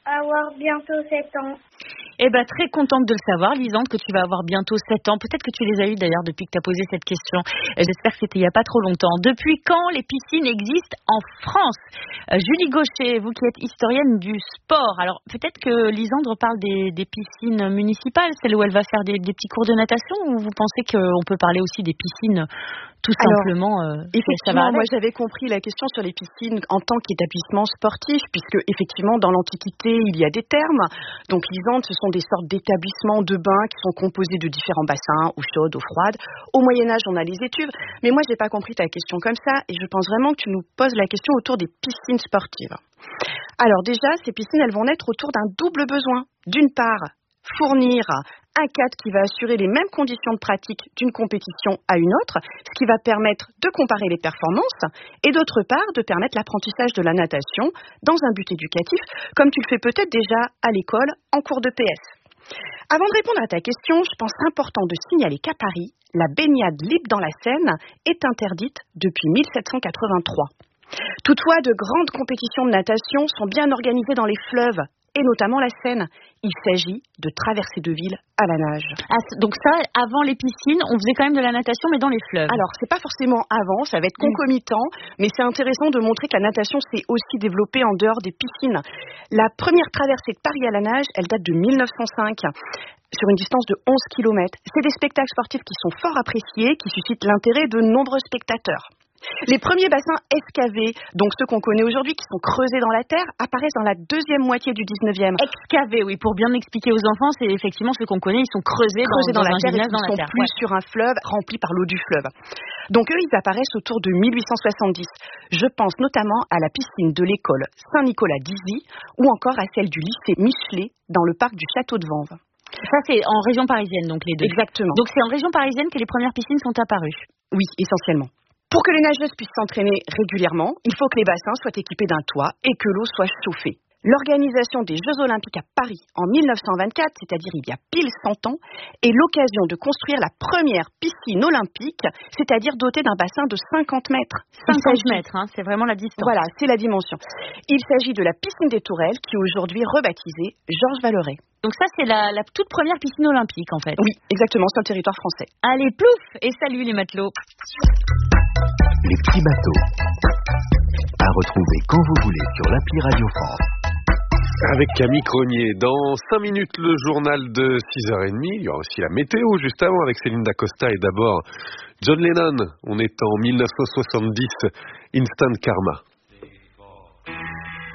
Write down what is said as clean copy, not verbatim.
avoir bientôt 7 ans. Eh ben, très contente de le savoir, Lisande, que tu vas avoir bientôt 7 ans. Peut-être que tu les as eu d'ailleurs depuis que tu as posé cette question. J'espère que c'était il n'y a pas trop longtemps. Depuis quand les piscines existent en France? Julie Gaucher, vous qui êtes historienne du sport. Alors, peut-être que Lisande reparle des piscines municipales, celles où elle va faire des petits cours de natation, ou vous pensez qu'on peut parler aussi des piscines tout simplement? Effectivement, moi j'avais compris la question sur les piscines en tant qu'établissement sportif, puisque effectivement dans l'Antiquité il y a des thermes. Donc Lisande, ce sont des sortes d'établissements de bains qui sont composés de différents bassins, eau chaude, eau froide. Au Moyen-Âge, on a les étuves. Mais moi, j'ai pas compris ta question comme ça, et je pense vraiment que tu nous poses la question autour des piscines sportives. Alors déjà, ces piscines, elles vont naître autour d'un double besoin. D'une part, fournir un cadre qui va assurer les mêmes conditions de pratique d'une compétition à une autre, ce qui va permettre de comparer les performances, et d'autre part, de permettre l'apprentissage de la natation dans un but éducatif, comme tu le fais peut-être déjà à l'école en cours de PS. Avant de répondre à ta question, je pense important de signaler qu'à Paris, la baignade libre dans la Seine est interdite depuis 1783. Toutefois, de grandes compétitions de natation sont bien organisées dans les fleuves, et notamment la Seine. Il s'agit de traversées de ville à la nage. Ah, donc ça, avant les piscines, on faisait quand même de la natation, mais dans les fleuves. Alors, c'est pas forcément avant, ça va être concomitant, mais c'est intéressant de montrer que la natation s'est aussi développée en dehors des piscines. La première traversée de Paris à la nage, elle date de 1905. Sur une distance de 11 km. C'est des spectacles sportifs qui sont fort appréciés, qui suscitent l'intérêt de nombreux spectateurs. Les premiers bassins excavés, donc ceux qu'on connaît aujourd'hui, qui sont creusés dans la terre, apparaissent dans la deuxième moitié du 19e. Excavés, oui, pour bien expliquer aux enfants, c'est effectivement ceux qu'on connaît, ils sont creusés dans la un terre, gymnase ils dans la sont terre. plus sur un fleuve rempli par l'eau du fleuve. Donc eux, ils apparaissent autour de 1870. Je pense notamment à la piscine de l'école Saint-Nicolas d'Izy ou encore à celle du lycée Michelet dans le parc du château de Vanves. Ça, c'est en région parisienne, donc les deux. Exactement. Donc c'est en région parisienne que les premières piscines sont apparues. Oui, essentiellement. Pour que les nageuses puissent s'entraîner régulièrement, il faut que les bassins soient équipés d'un toit et que l'eau soit chauffée. L'organisation des Jeux Olympiques à Paris en 1924, c'est-à-dire il y a pile 100 ans, est l'occasion de construire la première piscine olympique, c'est-à-dire dotée d'un bassin de 50 mètres. 50 mètres, c'est vraiment la distance. Voilà, c'est la dimension. Il s'agit de la piscine des Tourelles, qui est aujourd'hui rebaptisée Georges Valeret. Donc ça, c'est la toute première piscine olympique, en fait. Oui, exactement, sur le territoire français. Allez, plouf, et salut les matelots. Les petits bateaux. À retrouver quand vous voulez sur l'appli Radio France. Avec Camille Cronier. Dans 5 minutes, le journal de 6h30. Il y aura aussi la météo juste avant avec Céline Dacosta. Et d'abord, John Lennon. On est en 1970. Instant Karma.